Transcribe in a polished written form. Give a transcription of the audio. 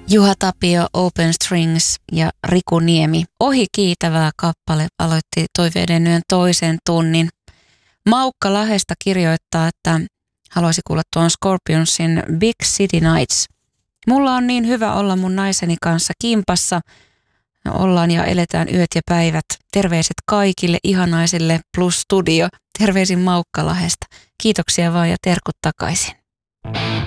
Juha Tapio, Open Strings ja Riku Niemi. Ohi kiitävää kappale aloitti Toiveiden yön toisen tunnin. Maukka Lahdesta kirjoittaa, että haluaisi kuulla tuon Scorpionsin Big City Nights. Mulla on niin hyvä olla mun naiseni kanssa kimpassa. Ollaan ja eletään yöt ja päivät. Terveiset kaikille ihanaisille plus studio. Terveisin Maukka Lahdesta. Kiitoksia vaan ja terkut takaisin.